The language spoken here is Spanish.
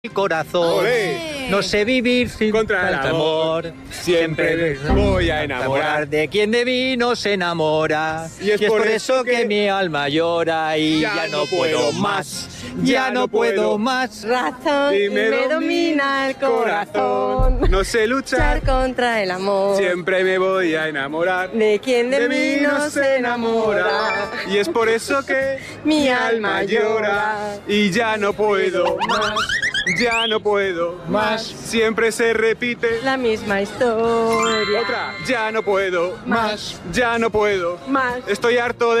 el corazón. ¡Olé! No sé vivir sin Contra el amor. Siempre me voy a enamorar. de quien de mí no se enamora. Y es por eso que que mi alma llora y ya no puedo más. Ya no puedo más. Razón y me domina el corazón. No sé luchar. Luchar contra el amor. Siempre me voy a enamorar. De quien de mí no se enamora. Y es por eso que Mi alma llora. y ya no puedo más. Ya no puedo más. Siempre se repite La misma historia. otra. Ya no puedo Más. Ya no puedo. Más. Estoy harto de